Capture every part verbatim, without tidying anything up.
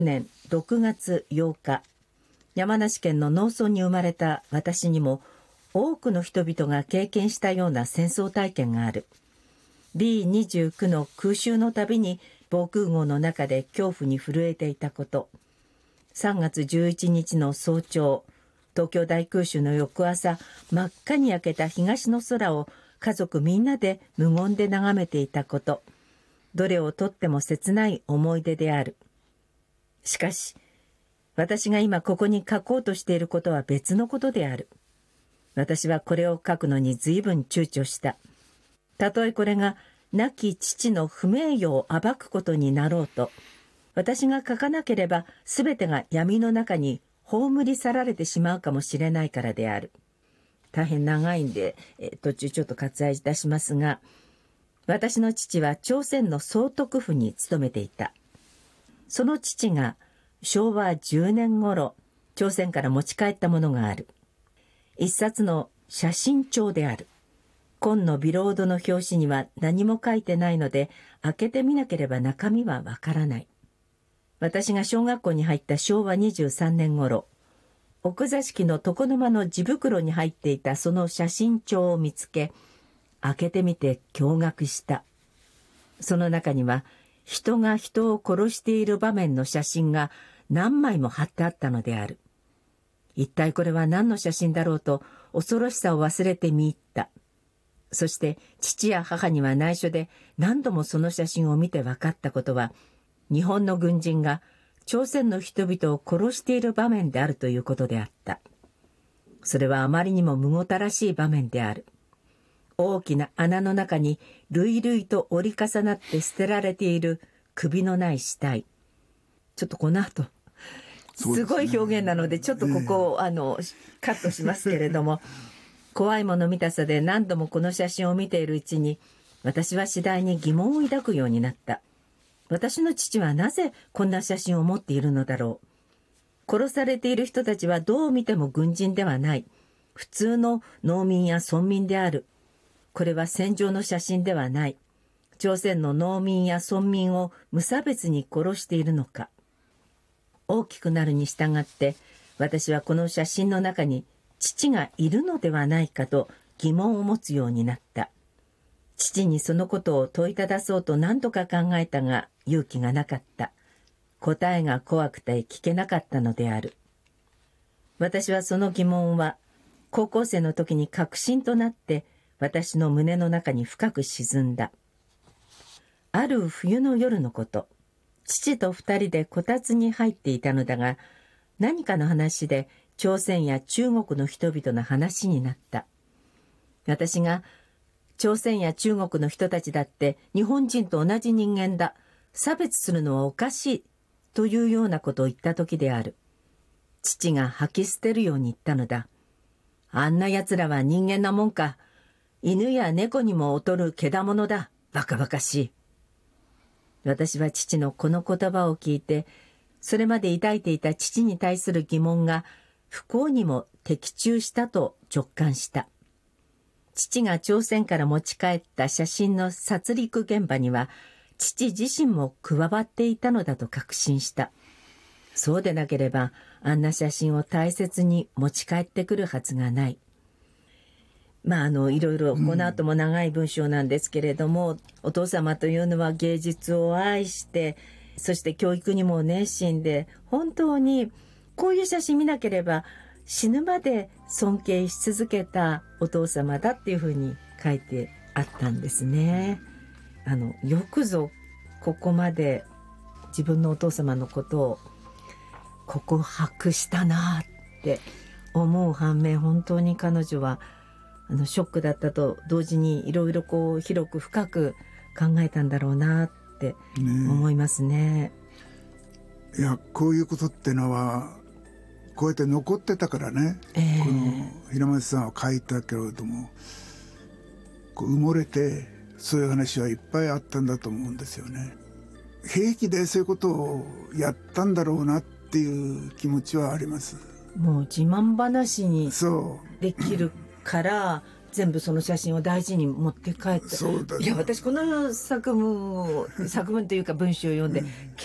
年ろくがつようか、山梨県の農村に生まれた私にも多くの人々が経験したような戦争体験がある。 ビーにじゅうきゅう の空襲のたびに防空壕の中で恐怖に震えていたこと、さんがつじゅういちにちの早朝、東京大空襲の翌朝、真っ赤に焼けた東の空を家族みんなで無言で眺めていたこと、どれをとっても切ない思い出である。しかし、私が今ここに書こうとしていることは別のことである。私はこれを書くのに随分躊躇した。たとえこれが亡き父の不名誉を暴くことになろうと、私が書かなければ全てが闇の中に葬り去られてしまうかもしれないからである。大変長いんで、え途中ちょっと割愛いたしますが、私の父は朝鮮の総督府に勤めていた。その父がしょうわじゅうねん頃、朝鮮から持ち帰ったものがある。一冊の写真帳である。紺のビロードの表紙には何も書いてないので、開けてみなければ中身はわからない。私が小学校に入ったしょうわにじゅうさんねん頃、奥座敷の床の間の地袋に入っていたその写真帳を見つけ、開けてみて驚愕した。その中には、人が人を殺している場面の写真が何枚も貼ってあったのである。一体これは何の写真だろうと恐ろしさを忘れて見入った。そして父や母には内緒で何度もその写真を見て分かったことは、日本の軍人が朝鮮の人々を殺している場面であるということであった。それはあまりにもむごたらしい場面である。大きな穴の中に類々と折り重なって捨てられている首のない死体。ちょっとこの後、すごい表現なのでちょっとここを、えー、あのカットしますけれども怖いもの見たさで何度もこの写真を見ているうちに、私は次第に疑問を抱くようになった。私の父はなぜこんな写真を持っているのだろう。殺されている人たちはどう見ても軍人ではない。普通の農民や村民である。これは戦場の写真ではない。朝鮮の農民や村民を無差別に殺しているのか。大きくなるに従って、私はこの写真の中に父がいるのではないかと疑問を持つようになった。父にそのことを問いただそうと何度か考えたが勇気がなかった。答えが怖くて聞けなかったのである。私はその疑問は高校生の時に確信となって私の胸の中に深く沈んだ。ある冬の夜のこと、父と二人でこたつに入っていたのだが、何かの話で朝鮮や中国の人々の話になった。私が、朝鮮や中国の人たちだって日本人と同じ人間だ。差別するのはおかしい。というようなことを言った時である。父が吐き捨てるように言ったのだ。あんな奴らは人間なもんか。犬や猫にも劣るけだものだ。バカバカしい。私は父のこの言葉を聞いて、それまで抱いていた父に対する疑問が不幸にも的中したと直感した。父が朝鮮から持ち帰った写真の殺戮現場には、父自身も加わっていたのだと確信した。そうでなければ、あんな写真を大切に持ち帰ってくるはずがない。まあ、あの、いろいろ、この後も長い文章なんですけれども、うん、お父様というのは芸術を愛して、そして教育にも熱心で、本当にこういう写真見なければ死ぬまで尊敬し続けたお父様だっていうふうに書いてあったんですね。あの、よくぞここまで自分のお父様のことを告白したなって思う反面、本当に彼女はあのショックだったと同時にいろいろこう広く深く考えたんだろうなって思いますね。 いや、こういうことってのはこうやって残ってたからね、えー、この平松さんは書いたけれども、こう埋もれてそういう話はいっぱいあったんだと思うんですよね。平気でそういうことをやったんだろうなっていう気持ちはあります。 もう自慢話にできるから全部その写真を大事に持って帰って、 そうだ、ね、 いや私この作文を作文というか文章を読んで、うん、結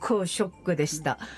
構ショックでした。